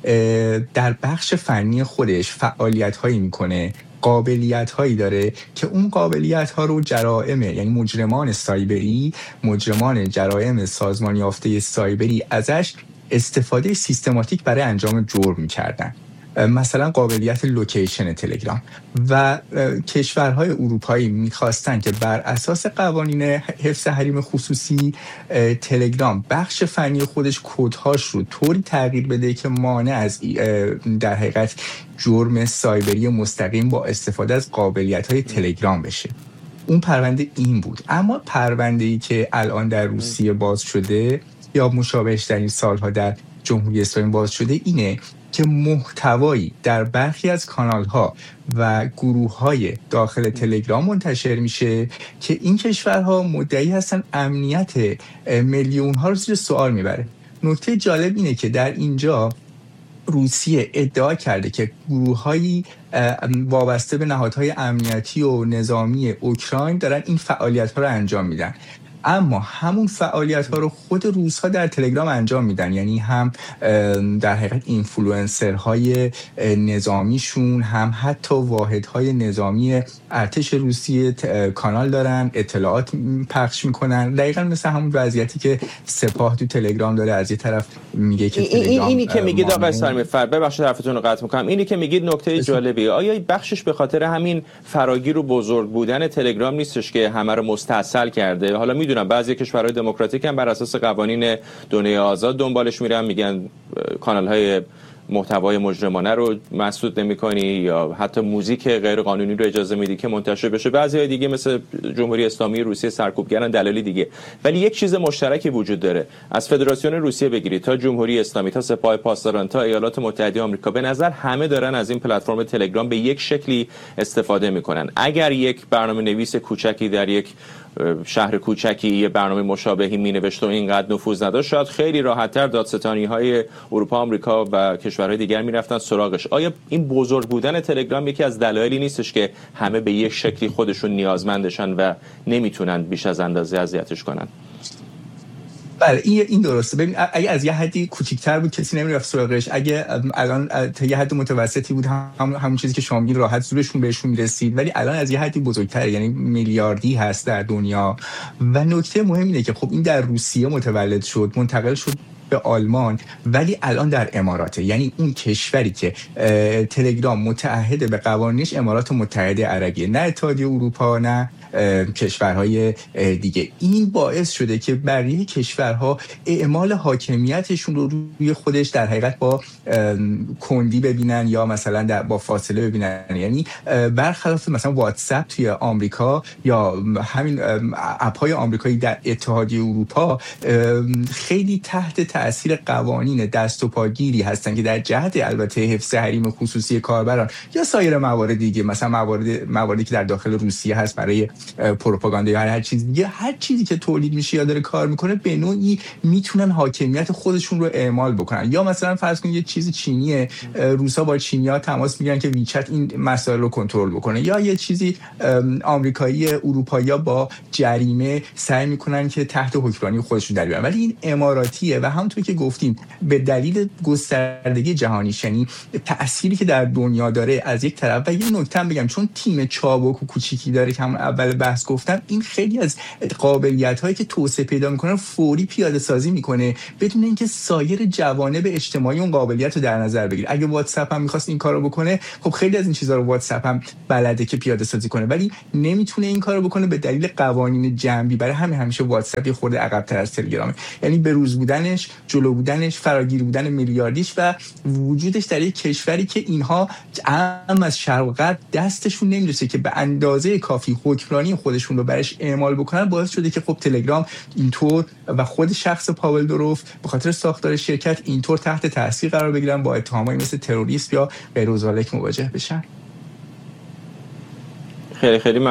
در بخش فنی خودش فعالیت هایی میکنه، قابلیت هایی داره که اون قابلیت ها رو جرائم، یعنی مجرمان سایبری، مجرمان جرائم سازمان یافته سایبری ازش استفاده سیستماتیک برای انجام جرم میکردن. مثلا قابلیت لوکیشن تلگرام و کشورهای اروپایی میخواستن که بر اساس قوانین حفظ حریم خصوصی تلگرام بخش فنی خودش کدهاش رو طوری تغییر بده که مانع از در حقیقت جرم سایبری مستقیم با استفاده از قابلیت‌های تلگرام بشه. اون پرونده این بود. اما پرونده‌ای که الان در روسیه باز شده یا مشابهش در این سالها در جمهوری اسلامی باز شده اینه که محتوایی در برخی از کانال‌ها و گروه‌های داخل تلگرام منتشر میشه که این کشورها مدعی هستن امنیت میلیون‌ها رو زیر سوال میبره. نکته جالب اینه که در اینجا روسیه ادعا کرده که گروه‌هایی وابسته به نهادهای امنیتی و نظامی اوکراین دارن این فعالیت‌ها رو انجام میدن، اما همون فعالیت ها رو خود روس ها در تلگرام انجام میدن. یعنی هم در حقیقت اینفلوئنسرهای نظامیشون، هم حتی واحدهای نظامی ارتش روسیه کانال دارن، اطلاعات پخش میکنن، دقیقا مثل همون وضعیتی که سپاه تو تلگرام داره. از یه طرف میگه که این اینی که میگید آقای سرمی فر، ببخشید حرفتون رو قطع میکنم، اینی که میگید نکته جالبیه. آیا بخشش به خاطر همین فراگیر و بزرگ بودن تلگرام نیستش که همه رو مستاصل کرده؟ حالا میدونم بعضی کشورهای دموکراتیک هم بر اساس قوانین دنیای آزاد دنبالش میرن، میگن کانال‌های محتوای مجرمانه رو مسدود نمی‌کنی یا حتی موزیک غیر قانونی رو اجازه میدی که منتشر بشه. بعضی‌های دیگه مثل جمهوری اسلامی روسیه سرکوبگرن، دلالی دیگه. ولی یک چیز مشترکی وجود داره، از فدراسیون روسیه بگیرید تا جمهوری اسلامی تا سپاه پاسداران تا ایالات متحده آمریکا، به نظر همه دارن از این پلتفرم تلگرام به یک شکلی استفاده میکنن. اگر یک برنامه‌نویس کوچکی در یک شهر کوچکی یه برنامه مشابهی مینوشت و اینقدر نفوذ نداشت، شاید خیلی راحت‌تر دادستانی‌های اروپا، آمریکا و کشورهای دیگر میرفتن سراغش. آیا این بزرگ بودن تلگرام یکی از دلایلی نیستش که همه به یک شکلی خودشون نیازمندشن و نمیتونن بیش از اندازه اذیتش کنن؟ بله این این درسته. ببین اگه از یه حدی کوچیک‌تر بود کسی نمیرفت سراغش، اگه الان تا یه حد متوسطی بود هم همون چیزی که شما میگین راحت زورشون بهشون میرسید، ولی الان از یه حدی بزرگتر، یعنی میلیاردی هست در دنیا. و نکته مهم اینه که خب این در روسیه متولد شد، منتقل شد به آلمان، ولی الان در اماراته. یعنی اون کشوری که تلگرام متعهد به قوانینش امارات متحده عربیه، نه اتحادیه اروپا، نه کشورهای دیگه. این باعث شده که بقیه کشورها اعمال حاکمیتشون رو روی خودش در حقیقت با کندی ببینن یا مثلا در با فاصله ببینن. یعنی برخلاف مثلا واتساپ توی آمریکا یا همین اپ‌های آمریکایی در اتحادیه اروپا خیلی تحت تأثیر قوانین دست و پاگیری هستن که در جهت البته حفظ حریم خصوصی کاربران یا سایر موارد دیگه، مثلا موارد مواردی که در داخل روسیه هست برای پروپاگاندا یا هر چیز دیگه، هر چیزی که تولید میشه یا داره کار میکنه به نوعی میتونن حاکمیت خودشون رو اعمال بکنن. یا مثلا فرض کنید یه چیز چینیه، روسا با چینی‌ها تماس میگیرن که ویچت این مسائل رو کنترل بکنه، یا یه چیزی آمریکایی اروپایی‌ها با جریمه سعی میکنن که تحت حکمرانی خودشون در بیارن. ولی این اماراتیه و همونطور که گفتیم به دلیل گستردگی جهانی، یعنی تأثیری که در دنیا داره از یک طرف، و یه نکته بگم چون تیم چابک و کوچیکی داره که همون اول بحث گفتم، این خیلی از قابلیت‌هایی که توسعه پیدا می‌کنه فوری پیاده سازی می‌کنه بدون اینکه سایر جوانب اجتماعی اون قابلیت رو در نظر بگیره. اگه واتساپ هم می‌خواست این کارو بکنه، خب خیلی از این چیزا رو واتساپ هم بلده که پیاده سازی کنه، ولی نمیتونه این کارو بکنه به دلیل قوانین جنبی. برای همین همیشه واتساپ خورده عقب‌تر از تلگرامه. یعنی بروز بودنش، جلو بودنش، فراگیر بودن میلیاردیش و وجودش در یک کشوری که اینها عام از شرق و غرب دستشون نمیرسه که به اندازه کافی حکمرانی خودشون رو برش اعمال بکنن، باعث شده که خب تلگرام اینطور و خود شخص پاول دوروف به خاطر ساختار شرکت اینطور تحت تاثیر قرار بگیرن، با اتهامایی مثل تروریسم یا غیر ذالک مواجه بشن. خیلی خیلی